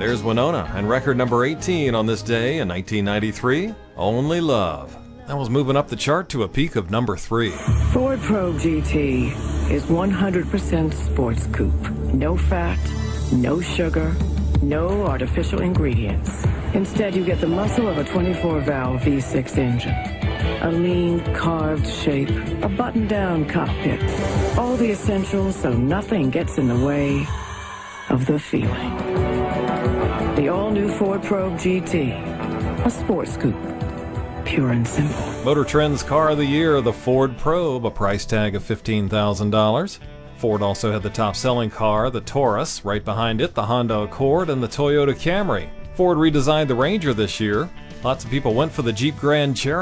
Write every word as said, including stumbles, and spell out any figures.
There's Winona and record number eighteen on this day in nineteen ninety-three, Only Love. That was moving up the chart to a peak of number three. Ford Probe G T is one hundred percent sports coupe. No fat, no sugar, no artificial ingredients. Instead, you get the muscle of a twenty-four valve V six engine. A lean, carved shape, a button-down cockpit. All the essentials so nothing gets in the way of the feeling. The all-new Ford Probe G T, a sports coupe, pure and simple. Motor Trend's Car of the Year, the Ford Probe, a price tag of fifteen thousand dollars. Ford also had the top-selling car, the Taurus, right behind it the Honda Accord and the Toyota Camry. Ford redesigned the Ranger this year. Lots of people went for the Jeep Grand Cherokee.